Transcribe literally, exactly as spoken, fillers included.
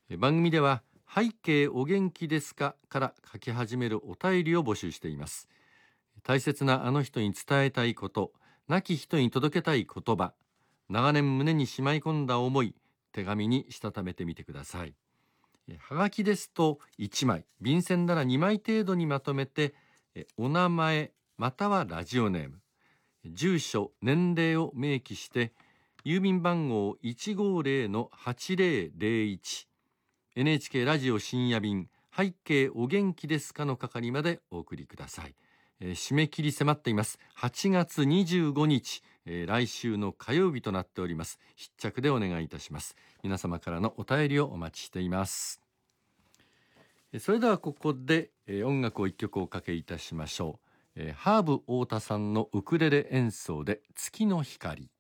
番組では背景お元気ですかから書き始めるお便りを募集しています。大切なあの人に伝えたいこと、亡き人に届けたい言葉、長年胸にしまい込んだ思い、手紙にしたためてみてください。はがきですといちまい、便箋ならにまい程度にまとめて、お名前またはラジオネーム、住所、年齢を明記して、郵便番号 いちごぜろのはちぜろぜろいち、エヌエイチケー ラジオ深夜便背景お元気ですかの係までお送りください。えー、締め切り迫っています。はちがつにじゅうごにち、えー、来週の火曜日となっております。必着でお願いいたします。皆様からのお便りをお待ちしています。それではここで、えー、音楽を一曲おかけいたしましょう。えー、ハーブ太田さんのウクレレ演奏で月の光。